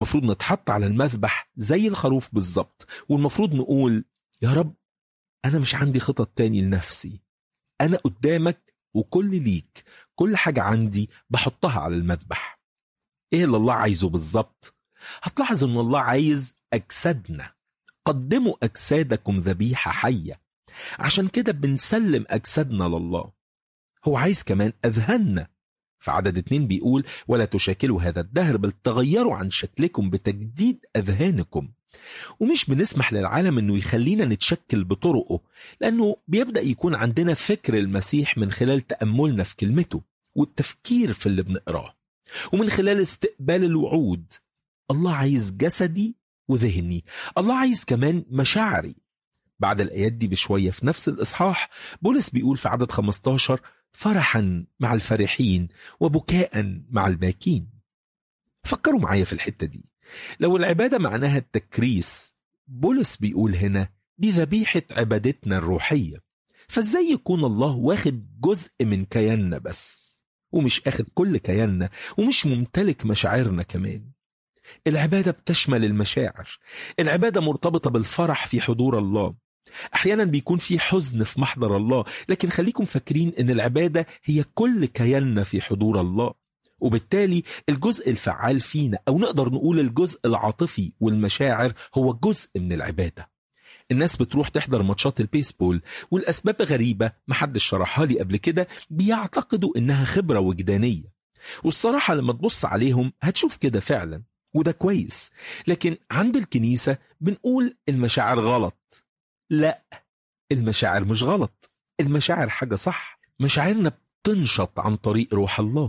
المفروض نتحط على المذبح زي الخروف بالظبط، والمفروض نقول يا رب أنا مش عندي خطط تاني لنفسي، أنا قدامك وكل ليك، كل حاجة عندي بحطها على المذبح. إيه اللي الله عايزه بالظبط؟ هتلاحظ إن الله عايز أجسادنا. قدموا أجسادكم ذبيحة حية. عشان كده بنسلم أجسادنا لله. هو عايز كمان أذهاننا. في عدد 2 بيقول ولا تشاكلوا هذا الدهر بل تغيروا عن شكلكم بتجديد أذهانكم. ومش بنسمح للعالم أنه يخلينا نتشكل بطرقه، لأنه بيبدأ يكون عندنا فكر المسيح من خلال تأملنا في كلمته والتفكير في اللي بنقراه، ومن خلال استقبال الوعود. الله عايز جسدي وذهني. الله عايز كمان مشاعري. بعد الآيات دي بشوية في نفس الإصحاح بولس بيقول في عدد 15 فرحا مع الفرحين وبكاء مع الباكين. فكروا معايا في الحتة دي. لو العبادة معناها التكريس، بولس بيقول هنا دي ذبيحة عبادتنا الروحية. فازاي يكون الله واخد جزء من كياننا بس، ومش اخد كل كياننا، ومش ممتلك مشاعرنا كمان؟ العبادة بتشمل المشاعر. العبادة مرتبطة بالفرح في حضور الله. أحيانا بيكون في حزن في محضر الله، لكن خليكم فاكرين أن العبادة هي كل كياننا في حضور الله. وبالتالي الجزء الفعال فينا، أو نقدر نقول الجزء العاطفي والمشاعر، هو جزء من العبادة. الناس بتروح تحضر ماتشات البيسبول، والأسباب غريبة محدش شرحها لي قبل كده، بيعتقدوا إنها خبرة وجدانية. والصراحة لما تبص عليهم هتشوف كده فعلا، وده كويس. لكن عند الكنيسة بنقول المشاعر غلط. لا، المشاعر مش غلط. المشاعر حاجة صح. مشاعرنا بتنشط عن طريق روح الله.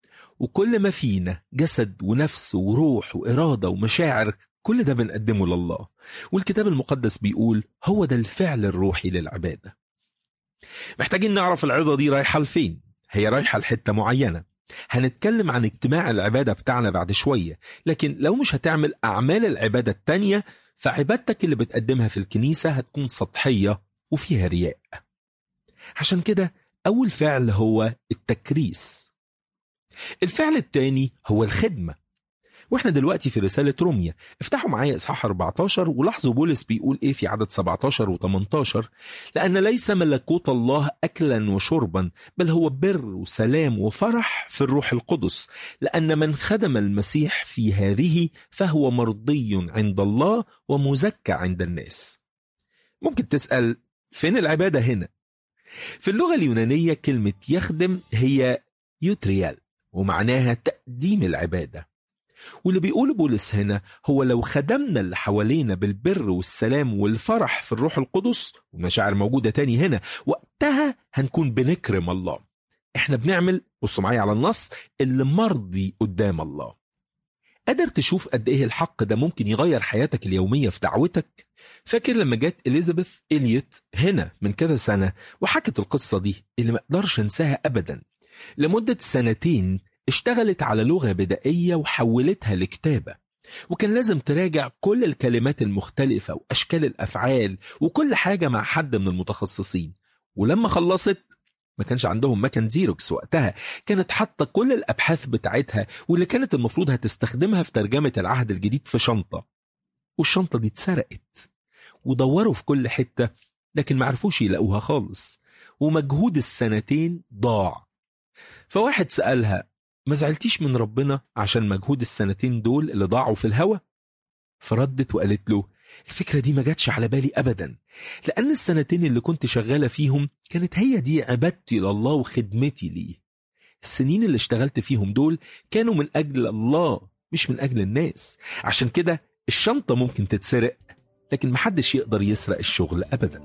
وكل ما فينا جسد ونفس وروح وإرادة ومشاعر، كل ده بنقدمه لله. والكتاب المقدس بيقول هو ده الفعل الروحي للعبادة. محتاجين نعرف العظة دي رايحة لفين. هي رايحة لحتة معينة. هنتكلم عن اجتماع العبادة بتاعنا بعد شوية، لكن لو مش هتعمل أعمال العبادة التانية، فعبادتك اللي بتقدمها في الكنيسة هتكون سطحية وفيها رياء. عشان كده أول فعل هو التكريس. الفعل الثاني هو الخدمة. واحنا دلوقتي في رسالة روميا. افتحوا معايا إصحاح 14 ولاحظوا بولس بيقول ايه في عدد 17 و18. لأن ليس ملكوت الله أكلا وشربا، بل هو بر وسلام وفرح في الروح القدس، لأن من خدم المسيح في هذه فهو مرضي عند الله ومزكى عند الناس. ممكن تسأل فين العبادة هنا؟ في اللغة اليونانية كلمة يخدم هي يوتريال، ومعناها تقديم العبادة. واللي بيقول بولس هنا هو لو خدمنا اللي حوالينا بالبر والسلام والفرح في الروح القدس، والمشاعر موجودة تاني هنا، وقتها هنكون بنكرم الله. احنا بنعمل، بصوا معايا على النص، اللي مرضي قدام الله. قادر تشوف قد ايه الحق ده ممكن يغير حياتك اليومية في دعوتك؟ فاكر لما جت إليزابيث إليوت هنا من كذا سنة وحكت القصة دي اللي ما اقدرش انساها أبدا. لمدة 2 اشتغلت على لغة بدائية وحولتها لكتابة، وكان لازم تراجع كل الكلمات المختلفة وأشكال الأفعال وكل حاجة مع حد من المتخصصين. ولما خلصت ما كانش عندهم مكان زيروكس وقتها، كانت حاطة كل الأبحاث بتاعتها واللي كانت المفروض هتستخدمها في ترجمة العهد الجديد في شنطة، والشنطة دي اتسرقت. ودوروا في كل حتة لكن معرفوش يلاقوها خالص، ومجهود 2 ضاع. فواحد سألها ما زعلتيش من ربنا عشان مجهود 2 دول اللي ضاعوا في الهوا؟ فردت وقالت له الفكرة دي ما جاتش على بالي أبدا، لأن 2 اللي كنت شغالة فيهم كانت هي دي عبادتي لله وخدمتي ليه. السنين اللي اشتغلت فيهم دول كانوا من أجل الله مش من أجل الناس. عشان كده الشنطة ممكن تتسرق، لكن محدش يقدر يسرق الشغل أبدا.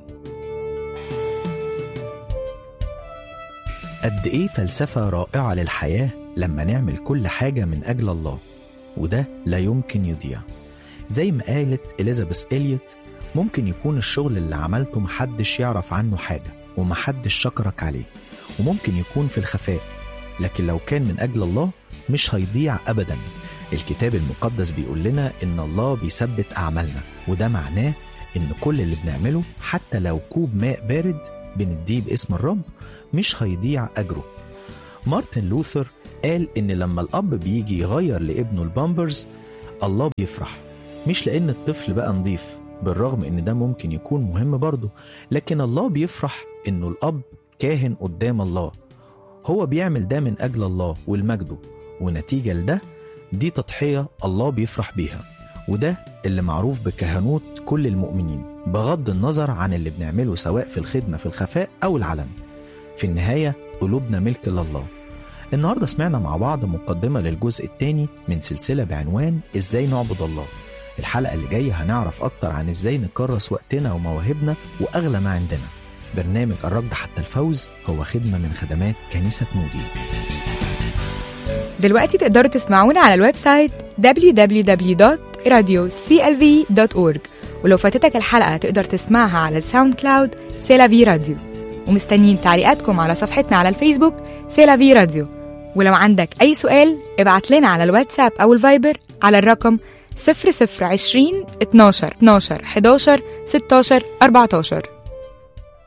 قد إيه فلسفة رائعة للحياة لما نعمل كل حاجة من أجل الله، وده لا يمكن يضيع. زي ما قالت إليزابيث إليوت، ممكن يكون الشغل اللي عملته محدش يعرف عنه حاجة ومحدش شكرك عليه، وممكن يكون في الخفاء، لكن لو كان من أجل الله مش هيضيع أبدا. الكتاب المقدس بيقول لنا إن الله بيثبت أعمالنا، وده معناه إن كل اللي بنعمله حتى لو كوب ماء بارد بنديه باسم الرب مش هيضيع أجره. مارتن لوثر قال إن لما الأب بيجي يغير لابنه البامبرز، الله بيفرح، مش لأن الطفل بقى نضيف، بالرغم إن ده ممكن يكون مهم برضه، لكن الله بيفرح إنه الأب كاهن قدام الله، هو بيعمل ده من أجل الله والمجده، ونتيجة لده دي تضحية الله بيفرح بيها، وده اللي معروف بكهنوت كل المؤمنين، بغض النظر عن اللي بنعمله سواء في الخدمة في الخفاء أو العلن. في النهاية قلوبنا ملك لله. النهاردة سمعنا مع بعض مقدمة للجزء الثاني من سلسلة بعنوان إزاي نعبد الله. الحلقة اللي جاية هنعرف أكتر عن إزاي نكرس وقتنا ومواهبنا وأغلى ما عندنا. برنامج الركض حتى الفوز هو خدمة من خدمات كنيسة مودي. دلوقتي تقدروا تسمعونا على الويب سايت www.radioclv.org، ولو فاتتك الحلقة تقدر تسمعها على الساوند كلاود سيلافي راديو. ومستنيين تعليقاتكم على صفحتنا على الفيسبوك سيلافي راديو. ولو عندك أي سؤال ابعت لنا على الواتساب أو الفايبر على الرقم 0020 12 11 16 14.